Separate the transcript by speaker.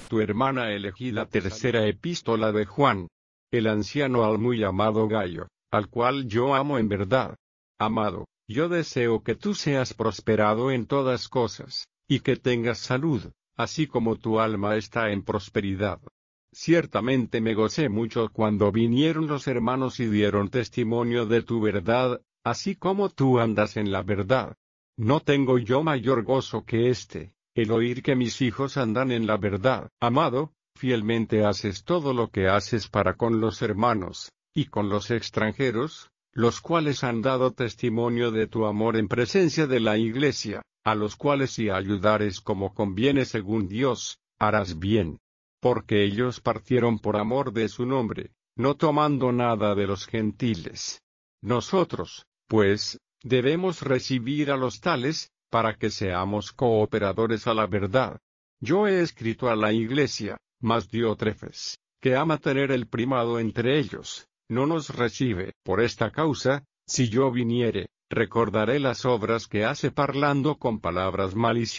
Speaker 1: tu hermana elegí la tercera epístola de Juan, el anciano al muy amado Gayo, al cual yo amo en verdad. Amado, yo deseo que tú seas prosperado en todas cosas, y que tengas salud, así como tu alma está en prosperidad. Ciertamente me gocé mucho cuando vinieron los hermanos y dieron testimonio de tu verdad, así como tú andas en la verdad. No tengo yo mayor gozo que este, el oír que mis hijos andan en la verdad. Amado, fielmente haces todo lo que haces para con los hermanos, y con los extranjeros, los cuales han dado testimonio de tu amor en presencia de la Iglesia, a los cuales si ayudares como conviene según Dios, harás bien. Porque ellos partieron por amor de su nombre, no tomando nada de los gentiles. Nosotros, pues, debemos recibir a los tales, para que seamos cooperadores a la verdad. Yo he escrito a la Iglesia, mas Diótrefes, que ama tener el primado entre ellos, no nos recibe. Por esta causa, si yo viniere, recordaré las obras que hace parlando con palabras maliciosas.